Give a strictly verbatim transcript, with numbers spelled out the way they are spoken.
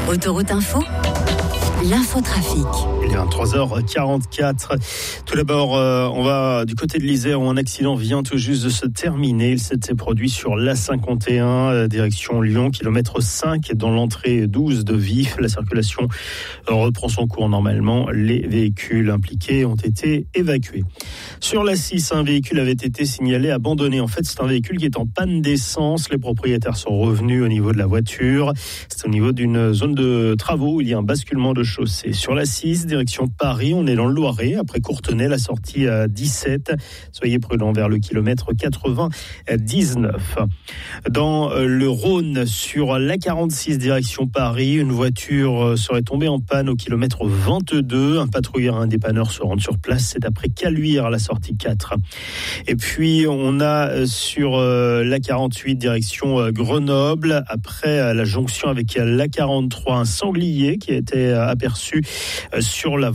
Autoroute Info, l'infotrafic. Il est vingt-trois heures quarante-quatre. Tout d'abord, euh, on va du côté de l'Isère où un accident vient tout juste de se terminer. Il s'était produit sur l'A cinquante et un, euh, direction Lyon, kilomètre cinq, dans l'entrée douze de Vif. La circulation euh, reprend son cours normalement. Les véhicules impliqués ont été évacués. Sur l'A six, un véhicule avait été signalé abandonné. En fait, c'est un véhicule qui est en panne d'essence. Les propriétaires sont revenus au niveau de la voiture. C'est au niveau d'une zone de travaux où il y a un basculement de chaussée. Sur l'A six, direction Paris, on est dans le Loiret, après Courtenay, la sortie à dix-sept. Soyez prudents vers le kilomètre quatre-vingt-dix-neuf. Dans le Rhône, sur l'A quarante-six, direction Paris, une voiture serait tombée en panne au kilomètre vingt-deux. Un patrouilleur et un dépanneur se rendent sur place. C'est après Caluire, la sortie quatre. Et puis, on a sur l'A quarante-huit, direction Grenoble, après la jonction avec l'A quarante-trois, un sanglier qui a été aperçu sur la